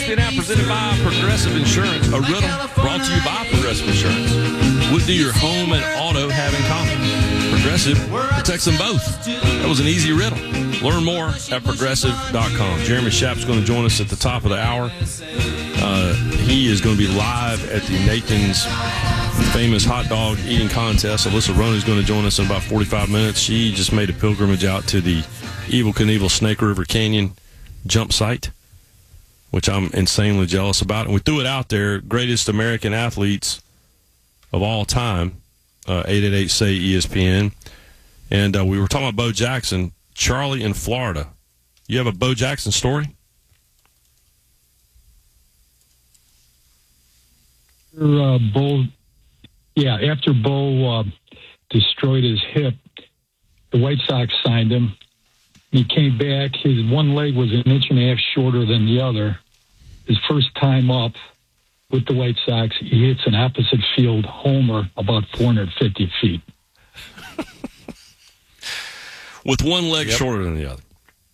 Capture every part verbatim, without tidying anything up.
P N app presented by Progressive Insurance. A riddle brought to you by Progressive Insurance. What do your home and auto have in common? Progressive protects them both. That was an easy riddle. Learn more at progressive dot com. Jeremy Schaap's going to join us at the top of the hour. Uh, he is going to be live at the Nathan's famous hot dog eating contest. Alyssa Ronan is going to join us in about forty-five minutes. She just made a pilgrimage out to the Evel Knievel Snake River Canyon jump site, which I'm insanely jealous about. And we threw it out there, greatest American athletes of all time, uh, eight eight eight, S A Y, E S P N. And uh, we were talking about Bo Jackson, Charlie in Florida. You have a Bo Jackson story? Uh, Bo, yeah, after Bo uh, destroyed his hip, the White Sox signed him. He came back. His one leg was an inch and a half shorter than the other. His first time up with the White Sox, he hits an opposite field homer about four hundred fifty feet. With one leg yep. shorter than the other.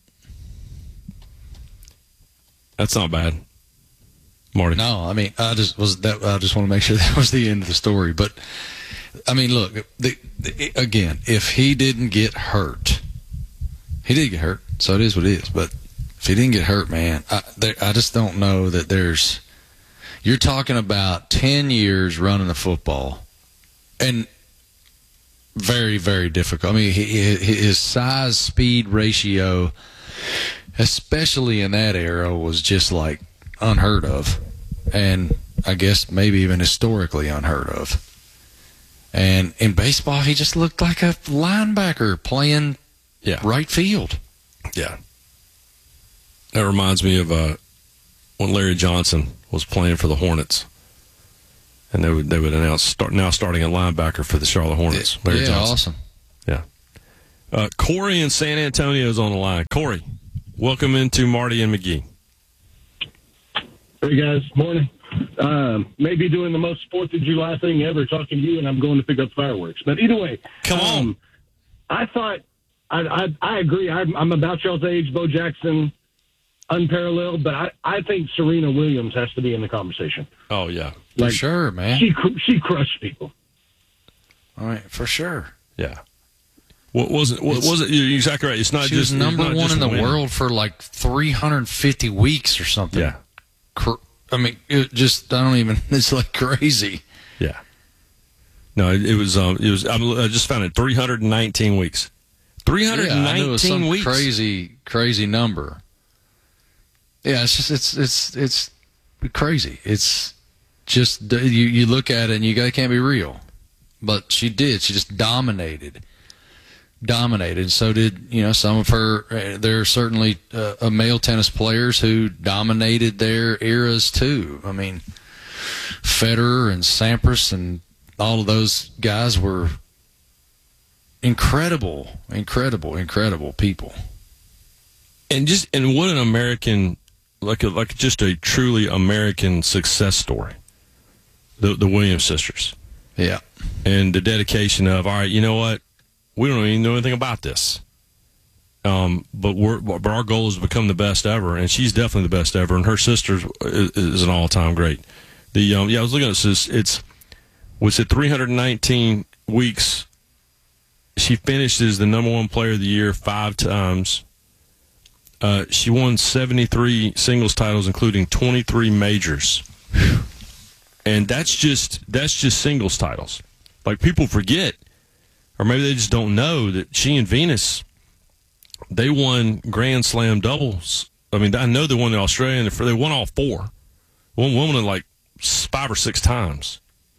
That's not bad, Marty. No, I mean, I just was that. I just want to make sure that was the end of the story. But I mean, look, the, the, again, if he didn't get hurt, he did get hurt, so it is what it is. But if he didn't get hurt, man, I, there, I just don't know that there's. You're talking about ten years running the football, and very, very difficult. I mean, he, he, his size-speed ratio, especially in that era, was just like unheard of, and I guess maybe even historically unheard of. And in baseball, he just looked like a linebacker playing yeah. right field. Yeah. That reminds me of uh, when Larry Johnson was playing for the Hornets. And they would they would announce start, now starting at linebacker for the Charlotte Hornets. Larry yeah, Johnson. awesome. Yeah. Uh, Corey in San Antonio is on the line. Corey, welcome into Marty and McGee. Hey, guys. Morning. Um, maybe doing the most fourth of July thing ever, talking to you, and I'm going to pick up fireworks. But either way. Come on. Um, I thought, I, I, I agree. I'm, I'm about y'all's age. Bo Jackson, unparalleled, but I, I think Serena Williams has to be in the conversation. Oh, yeah. For Like, sure, man. She she crushed people. All right, for sure. Yeah. What was it? What was it? You're exactly right. It's not she just was number not one just in the winning. world for like three hundred fifty weeks or something. Yeah. I mean, it just I don't even. It's like crazy. Yeah. No, it, it was. Um, it was. I just found it. Three hundred and nineteen weeks. Three hundred and nineteen yeah, I knew it was some weeks. Crazy, crazy number. Yeah, it's just it's it's it's crazy. It's just you you look at it and you go, it can't be real. But she did. She just dominated, dominated. So did you know some of her? Uh, there are certainly uh, uh, male tennis players who dominated their eras too. I mean, Federer and Sampras and all of those guys were incredible, incredible, incredible people. And just and what an American, like a, like just a truly American success story. The the Williams sisters. Yeah. And the dedication of, all right, you know what? We don't even know anything about this. Um, but we're but our goal is to become the best ever, and she's definitely the best ever. And her sister is, is an all-time great. The um, yeah, I was looking at this. It's was it three hundred nineteen weeks. She finished as the number one player of the year five times. Uh, she won seventy-three singles titles, including twenty-three majors. And that's just that's just singles titles. Like, people forget, or maybe they just don't know, that she and Venus, they won Grand Slam doubles. I mean, I know they won the Australian. They won all four. One woman like five or six times.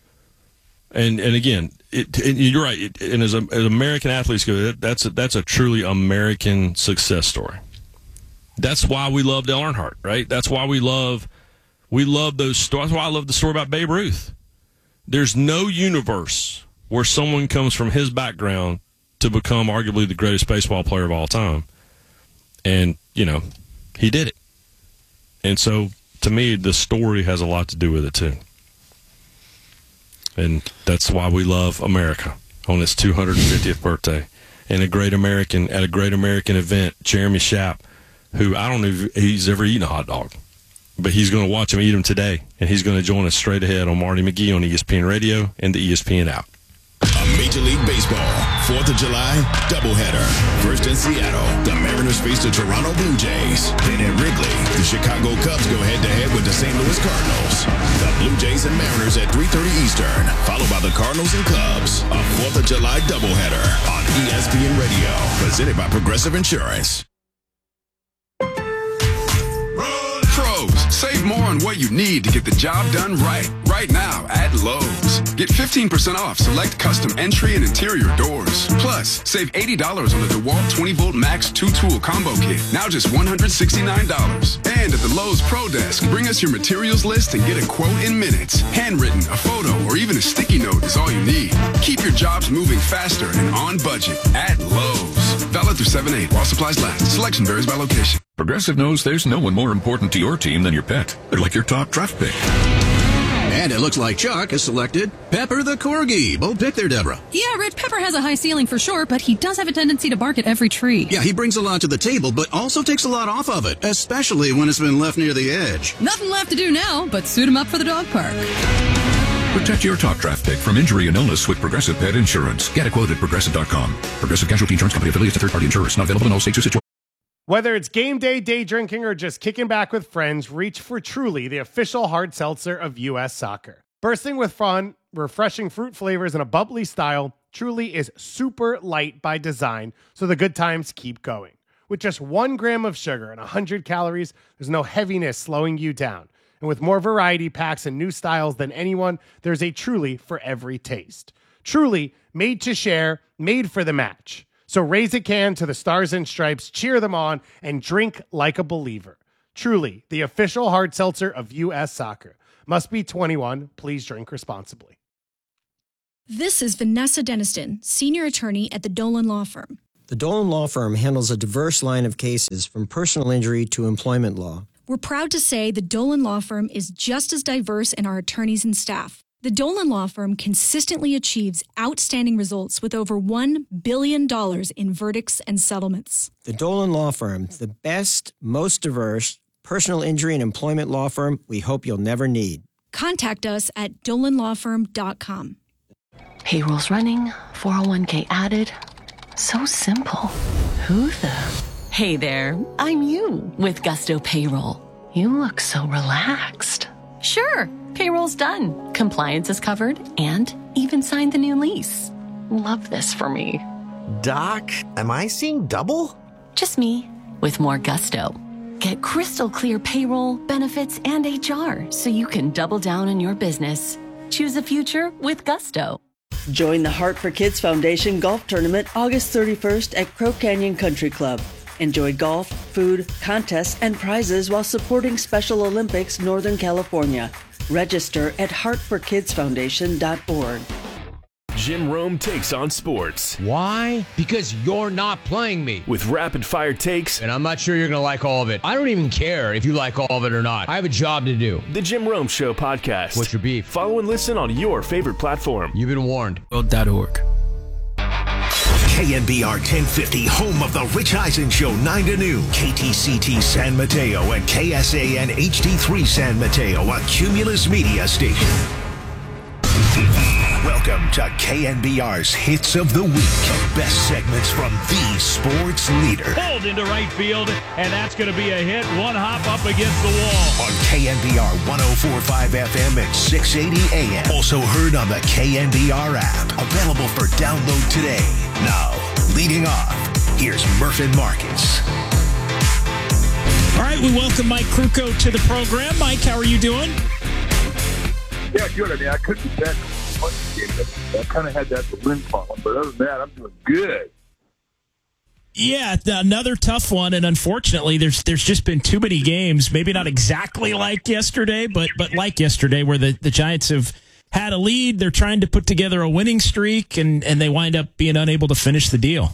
And and again, it, it, you're right. It, and as, a, as American athletes go, that, that's a, that's a truly American success story. That's why we love Dale Earnhardt, right? That's why we love we love those stories. That's why I love the story about Babe Ruth. There's no universe where someone comes from his background to become arguably the greatest baseball player of all time. And, you know, he did it. And so, to me, the story has a lot to do with it, too. And that's why we love America on its two hundred fiftieth birthday. And a great American, at a great American event, Jeremy Schaap, who I don't know if he's ever eaten a hot dog. but he's going to watch him eat them today, and he's going to join us straight ahead on Marty McGee on E S P N Radio and the E S P N app. A Major League Baseball fourth of July doubleheader. First in Seattle, the Mariners face the Toronto Blue Jays. Then at Wrigley, the Chicago Cubs go head-to-head with the Saint Louis Cardinals. The Blue Jays and Mariners at three thirty Eastern, followed by the Cardinals and Cubs. A fourth of July doubleheader on E S P N Radio, presented by Progressive Insurance. Save more on what you need to get the job done right. Right now at Lowe's. Get fifteen percent off select custom entry and interior doors. Plus, save eighty dollars on the DeWalt twenty volt Max two tool combo kit. Now just one hundred sixty-nine dollars. And at the Lowe's Pro Desk, bring us your materials list and get a quote in minutes. Handwritten, a photo, or even a sticky note is all you need. Keep your jobs moving faster and on budget at Lowe's. Valid through seven eight while supplies last. Selection varies by location. Progressive knows there's no one more important to your team than your pet. They're like your top draft pick. And it looks like Chuck has selected Pepper the Corgi. Bold pick there, Deborah. Yeah, Rich, Pepper has a high ceiling for sure, but he does have a tendency to bark at every tree. Yeah, he brings a lot to the table, but also takes a lot off of it, especially when it's been left near the edge. Nothing left to do now but suit him up for the dog park. Protect your top draft pick from injury and illness with Progressive Pet Insurance. Get a quote at Progressive dot com. Progressive Casualty Insurance Company affiliates to third-party insurers. Not available in all states or situations. Whether it's game day, day drinking, or just kicking back with friends, reach for Truly, the official hard seltzer of U S Soccer. Bursting with fun, refreshing fruit flavors, and a bubbly style, Truly is super light by design, so the good times keep going. With just one gram of sugar and one hundred calories, there's no heaviness slowing you down. And with more variety packs and new styles than anyone, there's a Truly for every taste. Truly, made to share, made for the match. So raise a can to the Stars and Stripes, cheer them on, and drink like a believer. Truly, the official hard seltzer of U S Soccer. Must be twenty-one. Please drink responsibly. This is Vanessa Deniston, senior attorney at the Dolan Law Firm. The Dolan Law Firm handles a diverse line of cases from personal injury to employment law. We're proud to say the Dolan Law Firm is just as diverse in our attorneys and staff. The Dolan Law Firm consistently achieves outstanding results with over one billion dollars in verdicts and settlements. The Dolan Law Firm, the best, most diverse personal injury and employment law firm we hope you'll never need. Contact us at dolan law firm dot com. Payroll's running, four oh one k added. So simple. Who the? Hey there, I'm you with Gusto Payroll. You look so relaxed. Sure, payroll's done. Compliance is covered and even signed the new lease. Love this for me. Doc, am I seeing double? Just me with more gusto. Get crystal clear payroll, benefits, and H R so you can double down on your business. Choose a future with gusto. Join the Heart for Kids Foundation Golf Tournament August thirty-first at Crow Canyon Country Club. Enjoy golf, food, contests, and prizes while supporting Special Olympics Northern California. Register at heart for kids foundation dot org. Jim Rome takes on sports. Why? Because you're not playing me. With rapid-fire takes. And I'm not sure you're going to like all of it. I don't even care if you like all of it or not. I have a job to do. The Jim Rome Show podcast. What's your beef? Follow and listen on your favorite platform. You've been warned. dot org. K N B R ten fifty, home of the Rich Eisen Show, nine to noon. K T C T San Mateo and K S A N H D three San Mateo, a Cumulus Media station. Welcome to K N B R's Hits of the Week. Best segments from the sports leader. Pulled into right field, and that's going to be a hit. One hop up against the wall. On K N B R one oh four point five F M and six eighty A M. Also heard on the K N B R app. Available for download today. Now, leading off, here's Murph and Marcus. All right, we welcome Mike Krukow to the program. Mike, how are you doing? Yeah, good. I mean, I couldn't be that game. I kind of had that to win problem, but other than that, I'm doing good. Yeah, another tough one, and unfortunately, there's there's just been too many games. Maybe not exactly like yesterday, but but like yesterday, where the, the Giants have had a lead. They're trying to put together a winning streak, and, and they wind up being unable to finish the deal.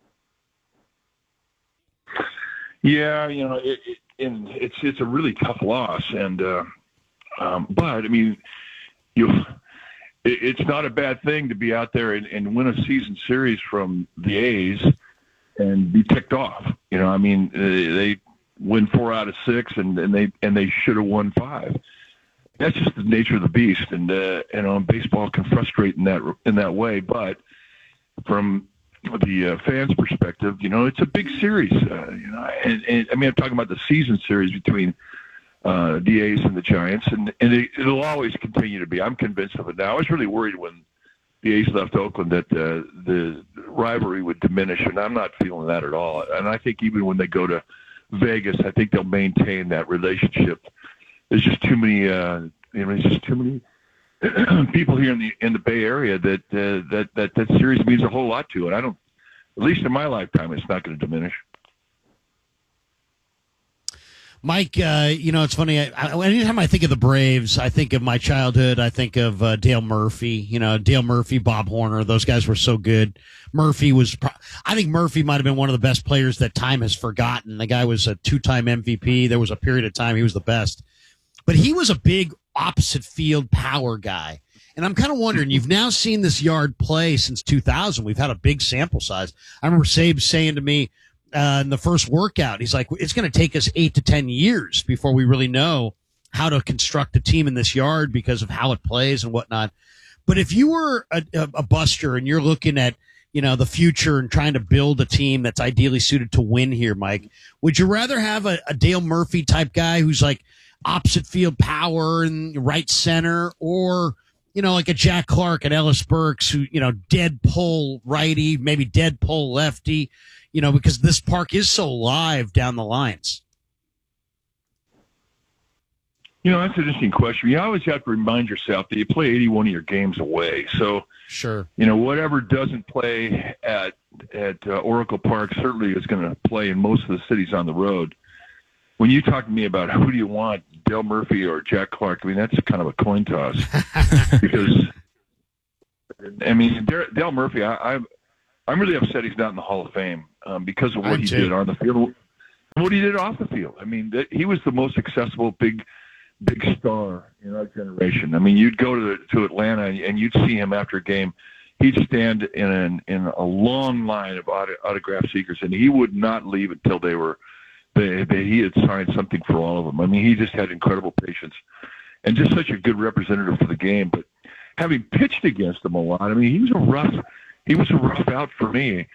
Yeah, you know, it, it, and it's it's a really tough loss, and uh, um, but I mean, you. It's not a bad thing to be out there and, and win a season series from the A's and be ticked off. You know, I mean, they win four out of six, and, and they and they should have won five. That's just the nature of the beast, and uh, and um, baseball can frustrate in that in that way. But from the uh, fans' perspective, you know, it's a big series. Uh, you know, and, and I mean, I'm talking about the season series between uh, the A's and the Giants, and and it, it'll always continue to be. I'm convinced of it now. I was really worried when the A's left Oakland that uh, the rivalry would diminish, and I'm not feeling that at all. And I think even when they go to Vegas, I think they'll maintain that relationship. There's just too many, uh, you know, there's just too many people here in the in the Bay Area that uh, that that that series means a whole lot to it. I don't, at least in my lifetime, it's not going to diminish. Mike, uh, you know, it's funny. I, I, anytime I think of the Braves, I think of my childhood. I think of uh, Dale Murphy. You know, Dale Murphy, Bob Horner. Those guys were so good. Murphy was, pro- I think Murphy might have been one of the best players that time has forgotten. The guy was a two-time M V P. There was a period of time he was the best. But he was a big opposite field power guy. And I'm kind of wondering, you've now seen this yard play since two thousand. We've had a big sample size. I remember Sabe saying to me, Uh, in the first workout, he's like, it's going to take us eight to ten years before we really know how to construct a team in this yard because of how it plays and whatnot. But if you were a, a, a buster and you're looking at, you know, the future and trying to build a team that's ideally suited to win here, Mike, would you rather have a, a Dale Murphy type guy who's like opposite field power and right center, or, you know, like a Jack Clark and Ellis Burks who, you know, dead pull righty, maybe dead pull lefty? You know, because this park is so live down the lines. You know, that's an interesting question. You always have to remind yourself that you play eighty-one of your games away. So, sure, you know, whatever doesn't play at at uh, Oracle Park certainly is going to play in most of the cities on the road. When you talk to me about who do you want, Dale Murphy or Jack Clark, I mean, that's kind of a coin toss. Because, I mean, Dale Murphy, I, I'm I'm really upset he's not in the Hall of Fame um, because of what I'm he too. did on the field and what he did off the field. I mean, that, he was the most accessible big, big star in our generation. I mean, you'd go to the, to Atlanta and, and you'd see him after a game. He'd stand in an, in a long line of auto, autograph seekers, and he would not leave until they were they, they, he had signed something for all of them. I mean, he just had incredible patience and just such a good representative for the game. But having pitched against him a lot, I mean, he was a rough. He was a rough out for me,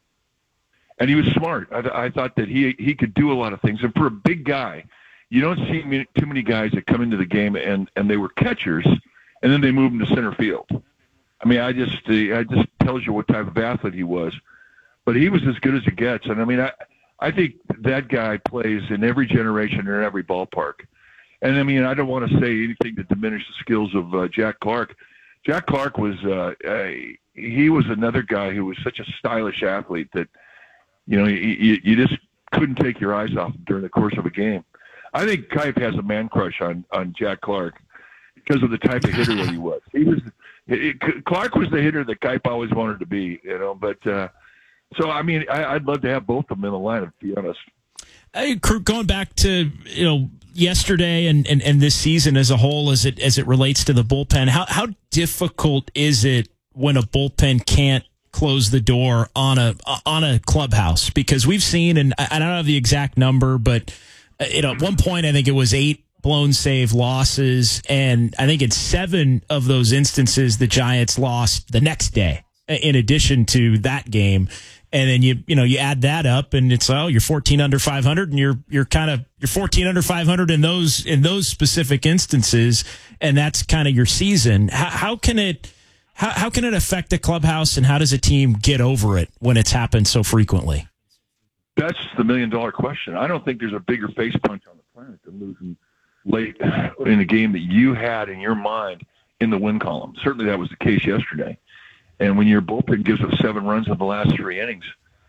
and he was smart. I, I thought that he he could do a lot of things. And for a big guy, you don't see many, too many guys that come into the game and, and they were catchers, and then they move them to center field. I mean, I just uh, I just tells you what type of athlete he was. But he was as good as it gets. And I mean, I I think that guy plays in every generation and in every ballpark. And I mean, I don't want to say anything to diminish the skills of uh, Jack Clark. Jack Clark was uh, a he was another guy who was such a stylish athlete that, you know, you, you just couldn't take your eyes off him during the course of a game. I think Kipe has a man crush on, on Jack Clark because of the type of hitter that he was. He was it, Clark was the hitter that Kipe always wanted to be, you know. But uh, so I mean, I, I'd love to have both of them in the lineup, to be honest. Hey, going back to you know yesterday and, and, and this season as a whole, as it as it relates to the bullpen, how how difficult is it when a bullpen can't close the door on a on a clubhouse? Because we've seen, and I don't have the exact number, but you know, at one point I think it was eight blown save losses, and I think in seven of those instances the Giants lost the next day. In addition to that game, and then you you know you add that up, and it's oh you're fourteen under five hundred, and you're you're kind of you're fourteen under five hundred in those in those specific instances, and that's kind of your season. How, how can it? How, how can it affect the clubhouse, and how does a team get over it when it's happened so frequently? That's the million-dollar question. I don't think there's a bigger face punch on the planet than losing late in a game that you had in your mind in the win column. Certainly that was the case yesterday. And when your bullpen gives up seven runs in the last three innings,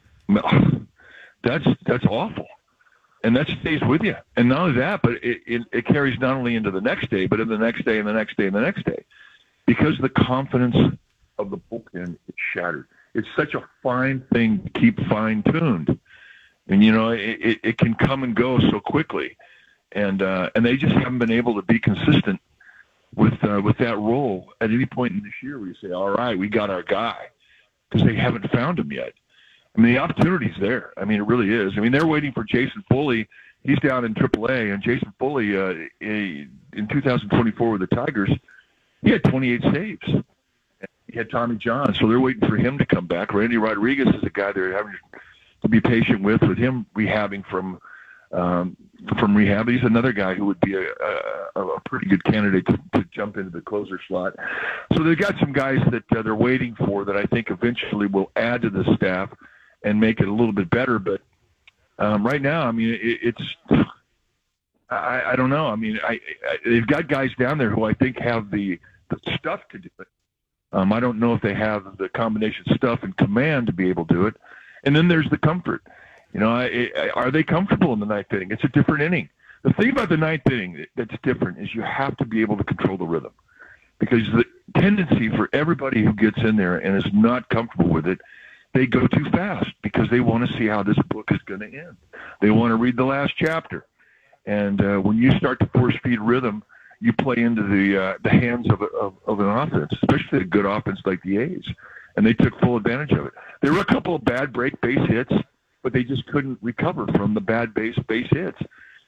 that's that's awful. And that stays with you. And not only that, but it, it, it carries not only into the next day, but in the next day and the next day and the next day. Because the confidence of the bullpen is shattered. It's such a fine thing to keep fine-tuned. And, you know, it, it, it can come and go so quickly. And uh, and they just haven't been able to be consistent with uh, with that role at any point in this year where you say, all right, we got our guy, because they haven't found him yet. I mean, the opportunity's there. I mean, it really is. I mean, they're waiting for Jason Foley he's down in triple A, and Jason Foley uh, in two thousand twenty-four with the Tigers, he had twenty-eight saves. He had Tommy John, so they're waiting for him to come back. Randy Rodriguez is a guy they're having to be patient with, with him rehabbing from um, from rehab. He's another guy who would be a, a, a pretty good candidate to, to jump into the closer slot. So they've got some guys that uh, they're waiting for that I think eventually will add to the staff and make it a little bit better. But um, right now, I mean, it, it's I, I don't know. I mean, I, I, they've got guys down there who I think have the, the stuff to do it. Um, I don't know if they have the combination stuff and command to be able to do it. And then there's the comfort. You know, I, I, are they comfortable in the ninth inning? It's a different inning. The thing about the ninth inning that's different is you have to be able to control the rhythm, because the tendency for everybody who gets in there and is not comfortable with it, they go too fast because they want to see how this book is going to end. They want to read the last chapter. And uh, when you start to force feed rhythm, you play into the uh, the hands of, of of an offense, especially a good offense like the A's, and they took full advantage of it. There were a couple of bad break base hits, but they just couldn't recover from the bad base base hits.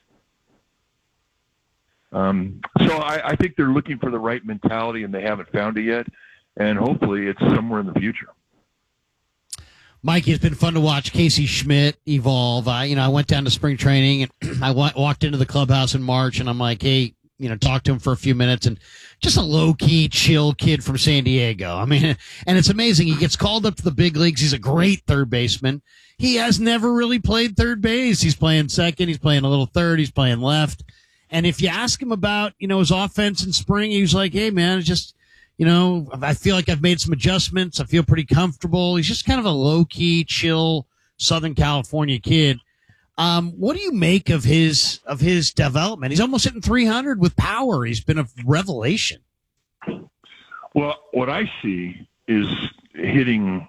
Um, so I, I think they're looking for the right mentality, and they haven't found it yet, and hopefully it's somewhere in the future. Mikey, it's been fun to watch Casey Schmidt evolve. I, you know, I went down to spring training, and I w- walked into the clubhouse in March, and I'm like, hey, you know, talk to him for a few minutes, and just a low-key, chill kid from San Diego. I mean, and it's amazing. He gets called up to the big leagues. He's a great third baseman. He has never really played third base. He's playing second. He's playing a little third. He's playing left. And if you ask him about, you know, his offense in spring, he was like, hey, man, it's just, you know, I feel like I've made some adjustments. I feel pretty comfortable. He's just kind of a low-key, chill Southern California kid. Um, what do you make of his of his development? He's almost hitting three hundred with power. He's been a revelation. Well, what I see is hitting,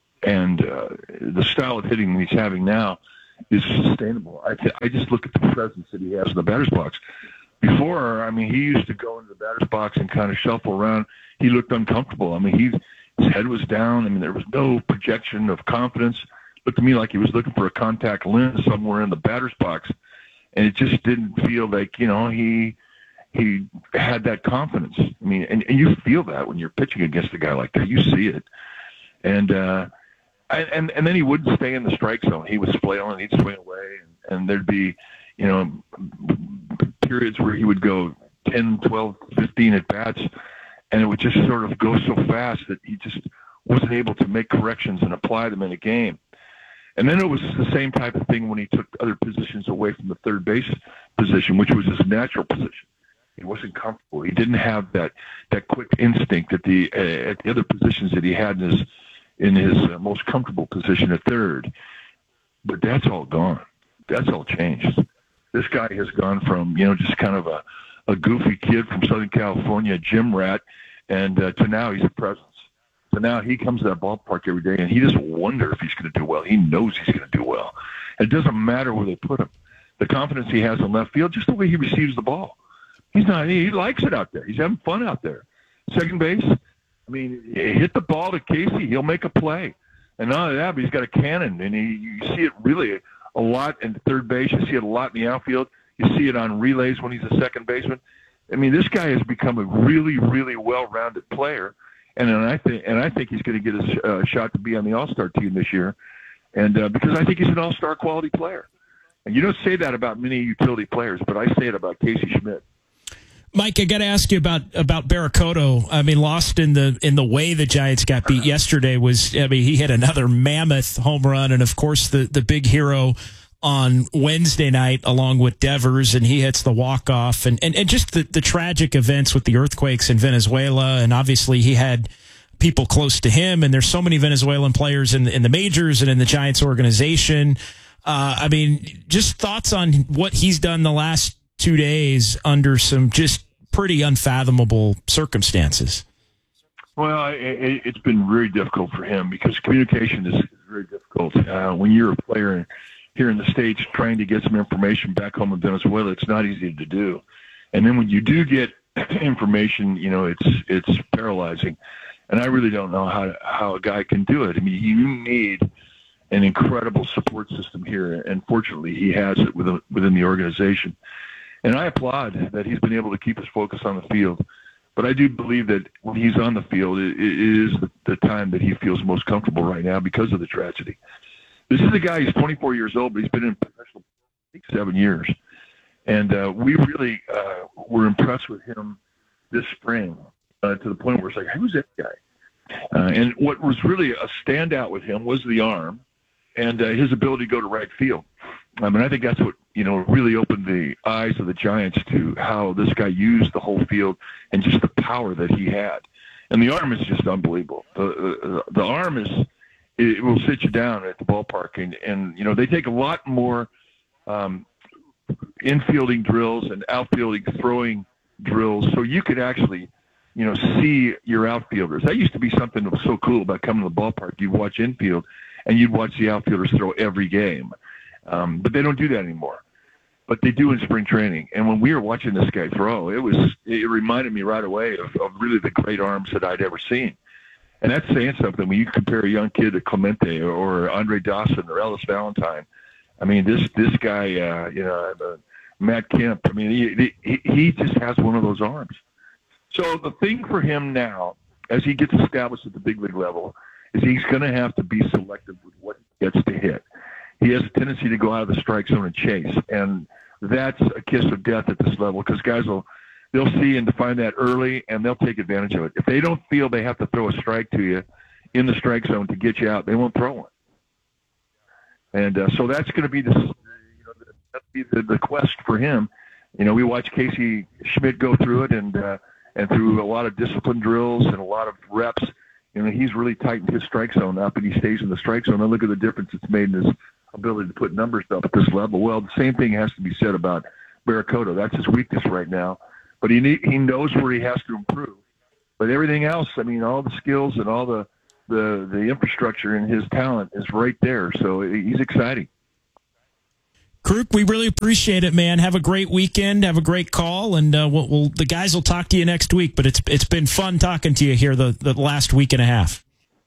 and uh, the style of hitting he's having now is sustainable. I, th- I just look at the presence that he has in the batter's box. Before, I mean, he used to go into the batter's box and kind of shuffle around. He looked uncomfortable. I mean, he his head was down. I mean, there was no projection of confidence. Looked to me like he was looking for a contact lens somewhere in the batter's box, and it just didn't feel like, you know, he he had that confidence. I mean, and, and you feel that when you're pitching against a guy like that. You see it. And uh, and and then he wouldn't stay in the strike zone. He would flail and he'd swing away, and, and there'd be, you know, periods where he would go ten, twelve, fifteen at bats, and it would just sort of go so fast that he just wasn't able to make corrections and apply them in a game. And then it was the same type of thing when he took other positions away from the third base position, which was his natural position. He wasn't comfortable. He didn't have that, that quick instinct at the uh, at the other positions that he had in his in his uh, most comfortable position at third. But that's all gone. That's all changed. This guy has gone from, you know, just kind of a, a goofy kid from Southern California, a gym rat, and uh, to now he's a presence. So now he comes to that ballpark every day, and he doesn't wonder if he's going to do well. He knows he's going to do well. It doesn't matter where they put him. The confidence he has in left field, just the way he receives the ball. He's not. He likes it out there. He's having fun out there. Second base, I mean, hit the ball to Casey. He'll make a play. And not only that, but he's got a cannon, and he, you see it really a lot in third base. You see it a lot in the outfield. You see it on relays when he's a second baseman. I mean, this guy has become a really, really well-rounded player. And, and I think and I think he's going to get a uh, shot to be on the All-Star team this year, and uh, because I think he's an All-Star quality player. And you don't say that about many utility players, but I say it about Casey Schmidt. Mike, I got to ask you about about Barracoto. I mean, lost in the in the way the Giants got beat yesterday was. I mean, he hit another mammoth home run, and of course the the big hero on Wednesday night along with Devers, and he hits the walk-off, and, and, and just the, the tragic events with the earthquakes in Venezuela, and obviously he had people close to him, and there's so many Venezuelan players in, in the majors and in the Giants organization. Uh, I mean, just thoughts on what he's done the last two days under some just pretty unfathomable circumstances. Well, it, it's been very difficult for him because communication is very difficult. Uh, when you're a player here in the States trying to get some information back home in Venezuela, it's not easy to do. And then when you do get information, you know, it's it's paralyzing. And I really don't know how how a guy can do it. I mean, you need an incredible support system here, and fortunately he has it within, within the organization. And I applaud that he's been able to keep his focus on the field. But I do believe that when he's on the field, it, it is the, the time that he feels most comfortable right now because of the tragedy. This is a guy, he's twenty-four years old, but he's been in professional six, seven years. And uh, we really uh, were impressed with him this spring uh, to the point where it's like, who's that guy? Uh, and what was really a standout with him was the arm and uh, his ability to go to right field. I mean, I think that's what, you know, really opened the eyes of the Giants to how this guy used the whole field and just the power that he had. And the arm is just unbelievable. The, the, the arm is, it will sit you down at the ballpark. And, and you know, they take a lot more um, infielding drills and outfielding throwing drills so you could actually, you know, see your outfielders. That used to be something that was so cool about coming to the ballpark. You'd watch infield and you'd watch the outfielders throw every game. Um, but they don't do that anymore. But they do in spring training. And when we were watching this guy throw, it was it reminded me right away of, of really the great arms that I'd ever seen. And that's saying something when you compare a young kid to Clemente or, or Andre Dawson or Ellis Valentine. I mean, this this guy, uh, you know, uh, Matt Kemp. I mean, he, he he just has one of those arms. So the thing for him now, as he gets established at the big league level, is he's going to have to be selective with what he gets to hit. He has a tendency to go out of the strike zone and chase, and that's a kiss of death at this level because guys will they'll see and define that early, and they'll take advantage of it. If they don't feel they have to throw a strike to you in the strike zone to get you out, they won't throw one. And uh, so that's going to be the you know that's be the, the quest for him. You know, we watched Casey Schmidt go through it, and uh, and through a lot of discipline drills and a lot of reps. You know, he's really tightened his strike zone up, and he stays in the strike zone. And look at the difference it's made in his ability to put numbers up at this level. Well, the same thing has to be said about Barracoda. That's his weakness right now. But he need, he knows where he has to improve. But everything else, I mean, all the skills and all the, the, the infrastructure and his talent is right there. So he's exciting. Kruk, we really appreciate it, man. Have a great weekend. Have a great call, and uh, we'll, we'll, the guys will talk to you next week. But it's it's been fun talking to you here the, the last week and a half.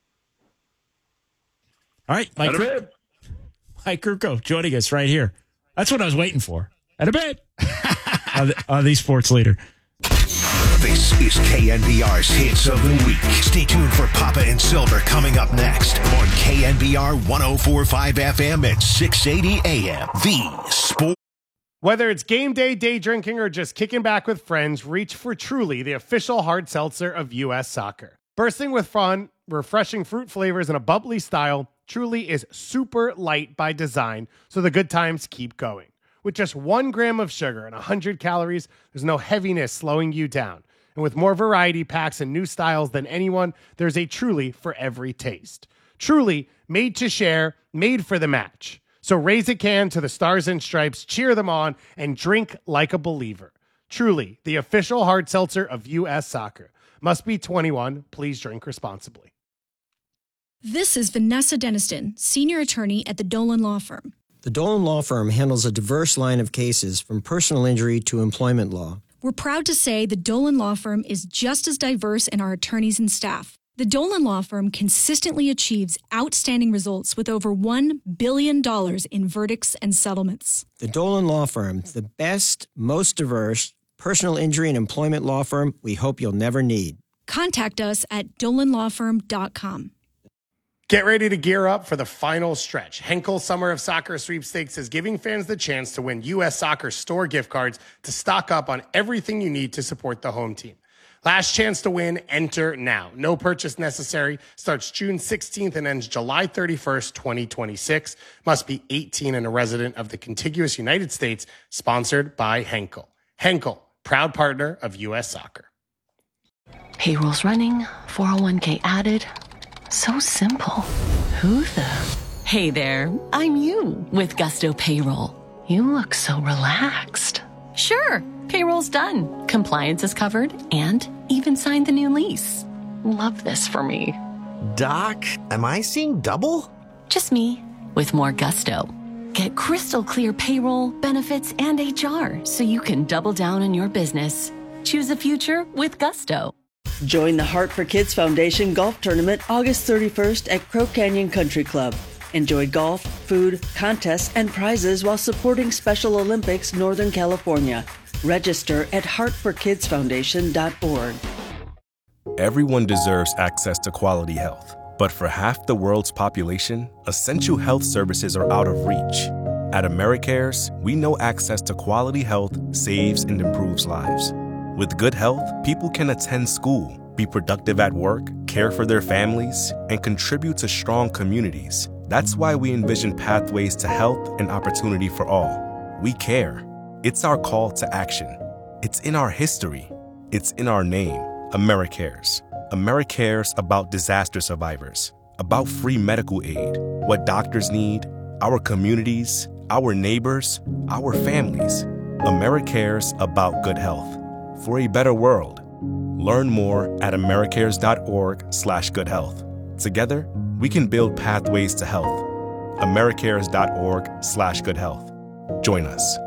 All right, Mike. Kruk, Mike Krukow joining us right here. That's what I was waiting for. At a bit on, the, on the Sports Leader. This is K N B R's Hits of the Week. Stay tuned for Papa and Silver coming up next on K N B R one oh four point five F M at six eighty A M. The Sport. Whether it's game day, day drinking, or just kicking back with friends, reach for Truly, the official hard seltzer of U S Soccer. Bursting with fun, refreshing fruit flavors, and a bubbly style, Truly is super light by design, so the good times keep going. With just one gram of sugar and one hundred calories, there's no heaviness slowing you down. And with more variety packs and new styles than anyone, there's a Truly for every taste. Truly, made to share, made for the match. So raise a can to the Stars and Stripes, cheer them on, and drink like a believer. Truly, the official hard seltzer of U S Soccer. Must be twenty-one. Please drink responsibly. This is Vanessa Deniston, senior attorney at the Dolan Law Firm. The Dolan Law Firm handles a diverse line of cases from personal injury to employment law. We're proud to say the Dolan Law Firm is just as diverse in our attorneys and staff. The Dolan Law Firm consistently achieves outstanding results with over one billion dollars in verdicts and settlements. The Dolan Law Firm, the best, most diverse personal injury and employment law firm we hope you'll never need. Contact us at dolan law firm dot com. Get ready to gear up for the final stretch. Henkel Summer of Soccer Sweepstakes is giving fans the chance to win U S Soccer store gift cards to stock up on everything you need to support the home team. Last chance to win, enter now. No purchase necessary. Starts June sixteenth and ends July thirty-first, twenty twenty-six. Must be eighteen and a resident of the contiguous United States. Sponsored by Henkel. Henkel, proud partner of U S Soccer. Payroll's running, four oh one k added. So simple. Who the? Hey there, I'm you with Gusto Payroll. You look so relaxed. Sure, payroll's done. Compliance is covered and even signed the new lease. Love this for me. Doc, am I seeing double? Just me with more gusto. Get crystal clear payroll, benefits, and H R so you can double down on your business. Choose a future with Gusto. Join the Heart for Kids Foundation Golf Tournament August thirty-first at Crow Canyon Country Club. Enjoy golf, food, contests, and prizes while supporting Special Olympics Northern California. Register at heart for kids foundation dot org. Everyone deserves access to quality health, but for half the world's population, essential health services are out of reach. At AmeriCares, we know access to quality health saves and improves lives. With good health, people can attend school, be productive at work, care for their families, and contribute to strong communities. That's why we envision pathways to health and opportunity for all. We care. It's our call to action. It's in our history. It's in our name. AmeriCares. AmeriCares about disaster survivors, about free medical aid, what doctors need, our communities, our neighbors, our families. AmeriCares about good health. For a better world. Learn more at americares.org slash good health. Together, we can build pathways to health. americares.org slash good health. Join us.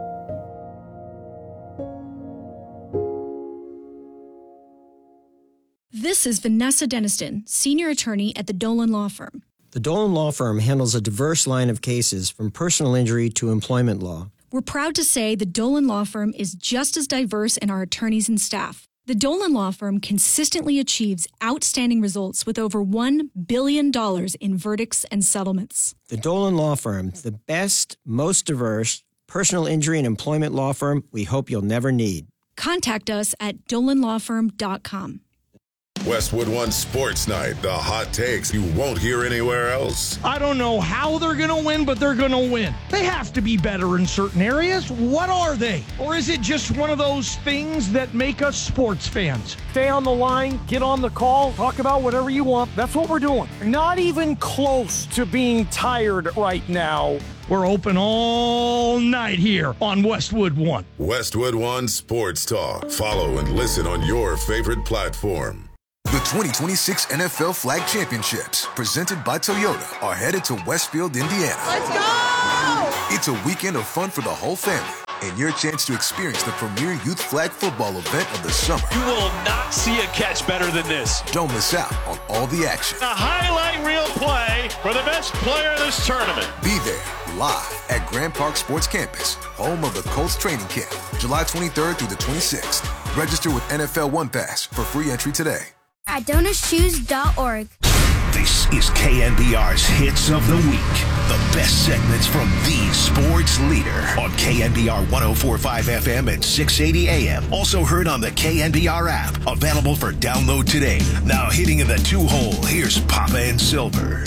This is Vanessa Deniston, senior attorney at the Dolan Law Firm. The Dolan Law Firm handles a diverse line of cases from personal injury to employment law. We're proud to say the Dolan Law Firm is just as diverse in our attorneys and staff. The Dolan Law Firm consistently achieves outstanding results with over one billion dollars in verdicts and settlements. The Dolan Law Firm, the best, most diverse personal injury and employment law firm we hope you'll never need. Contact us at dolan law firm dot com. Westwood One Sports Night, the hot takes you won't hear anywhere else. I don't know how they're going to win, but they're going to win. They have to be better in certain areas. What are they? Or is it just one of those things that make us sports fans? Stay on the line, get on the call, talk about whatever you want. That's what we're doing. Not even close to being tired right now. We're open all night here on Westwood One. Westwood One Sports Talk. Follow and listen on your favorite platform. The twenty twenty-six N F L Flag Championships, presented by Toyota, are headed to Westfield, Indiana. Let's go! It's a weekend of fun for the whole family, and your chance to experience the premier youth flag football event of the summer. You will not see a catch better than this. Don't miss out on all the action. A highlight reel play for the best player in this tournament. Be there, live at Grand Park Sports Campus, home of the Colts training camp, July twenty-third through the twenty-sixth. Register with N F L One Pass for free entry today. At donors choose dot org. This is K N B R's Hits of the Week. The best segments from the sports leader on K N B R one oh four point five F M and six eighty A M. Also heard on the K N B R app. Available for download today. Now hitting in the two-hole, here's Papa and Silver.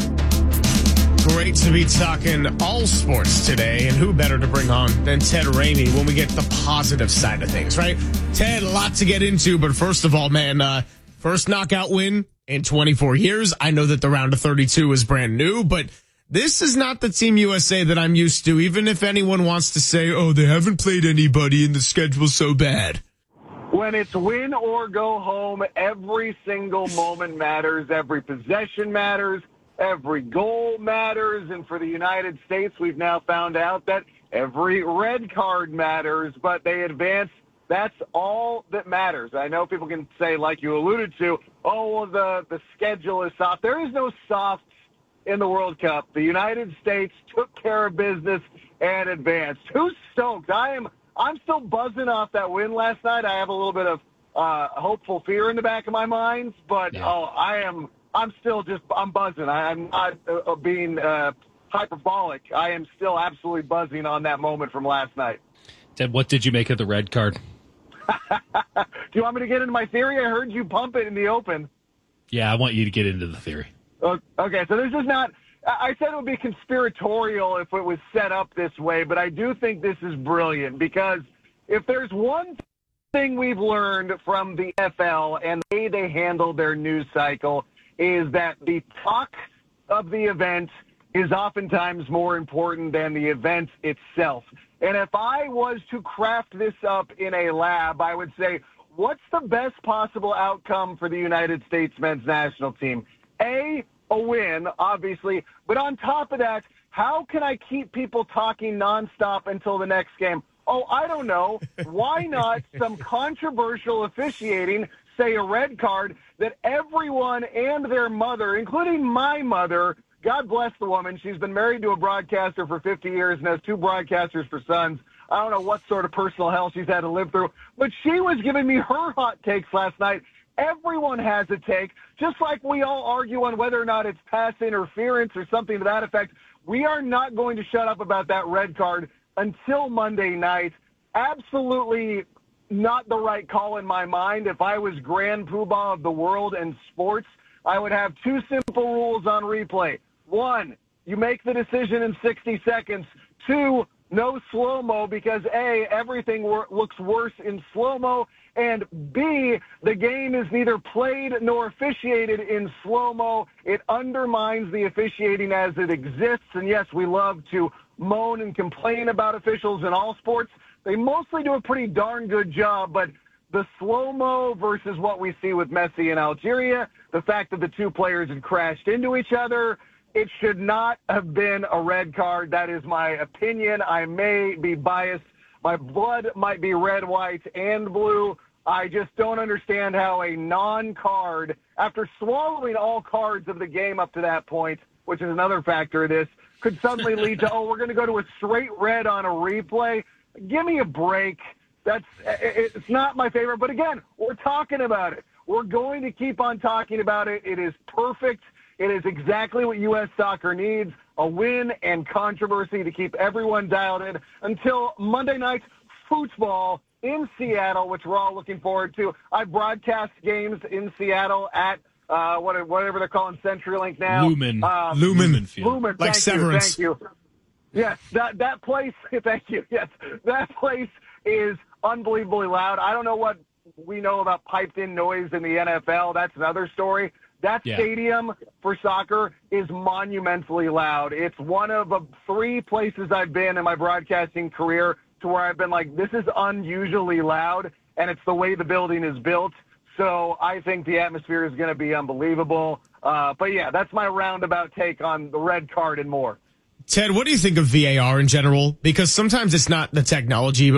Great to be talking all sports today, and who better to bring on than Ted Ramey when we get the positive side of things, right? Ted, a lot to get into, but first of all, man, uh, first knockout win in twenty-four years. I know that the round of thirty-two is brand new, but this is not the Team U S A that I'm used to, even if anyone wants to say, oh, they haven't played anybody and the schedule's so bad. When it's win or go home, every single moment matters, every possession matters, every goal matters, and for the United States, we've now found out that every red card matters, but they advance. That's all that matters. I know people can say, like you alluded to, oh, well, the, the schedule is soft. There is no soft in the World Cup. The United States took care of business and advanced. Who's stoked? I am. I'm still buzzing off that win last night. I have a little bit of uh, hopeful fear in the back of my mind, but yeah. oh, I am. I'm still just. I'm buzzing. I, I'm not uh, being uh, hyperbolic. I am still absolutely buzzing on that moment from last night. Ted, what did you make of the red card? Do you want me to get into my theory? I heard you pump it in the open. Yeah, I want you to get into the theory. Okay, so this is not – I said it would be conspiratorial if it was set up this way, but I do think this is brilliant because if there's one thing we've learned from the N F L and the way they handle their news cycle is that the talk of the event is oftentimes more important than the event itself. And if I was to craft this up in a lab, I would say, what's the best possible outcome for the United States men's national team? A, a win, obviously. But on top of that, how can I keep people talking nonstop until the next game? Oh, I don't know. Why not some controversial officiating, say a red card, that everyone and their mother, including my mother, God bless the woman. She's been married to a broadcaster for fifty years and has two broadcasters for sons. I don't know what sort of personal hell she's had to live through, but she was giving me her hot takes last night. Everyone has a take, just like we all argue on whether or not it's pass interference or something to that effect. We are not going to shut up about that red card until Monday night. Absolutely not the right call in my mind. If I was Grand Poobah of the world and sports, I would have two simple rules on replay. One, you make the decision in sixty seconds. Two, no slow-mo because, A, everything wor- looks worse in slow-mo, and B, the game is neither played nor officiated in slow-mo. It undermines the officiating as it exists, and yes, we love to moan and complain about officials in all sports. They mostly do a pretty darn good job, but the slow-mo versus what we see with Messi in Algeria, the fact that the two players had crashed into each other, it should not have been a red card. That is my opinion. I may be biased. My blood might be red, white, and blue. I just don't understand how a non-card, after swallowing all cards of the game up to that point, which is another factor of this, could suddenly lead to, oh, we're going to go to a straight red on a replay. Give me a break. That's it's not my favorite. But again, we're talking about it. We're going to keep on talking about it. It is perfect. It is exactly what U S soccer needs, a win and controversy to keep everyone dialed in until Monday night football in Seattle, which we're all looking forward to. I broadcast games in Seattle at uh, whatever they're calling CenturyLink now. Lumen. Uh, Lumen. Lumen Field. Lumen. Like Thank Severance. You, thank you. Yes, that, that place, thank you. Yes, that place is unbelievably loud. I don't know what we know about piped-in noise in the N F L. That's another story. That Yeah. stadium for soccer is monumentally loud. It's one of uh, three places I've been in my broadcasting career to where I've been like, this is unusually loud, and it's the way the building is built. So I think the atmosphere is going to be unbelievable. Uh, but, yeah, that's my roundabout take on the red card and more. Ted, what do you think of V A R in general? Because sometimes it's not the technology, but